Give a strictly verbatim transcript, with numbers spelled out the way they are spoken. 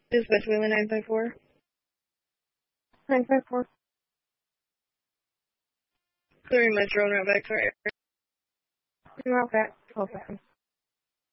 This is West Wheeling nine five four. nine five four. Clearing Metro, not back for air. You're all back. twelve seconds.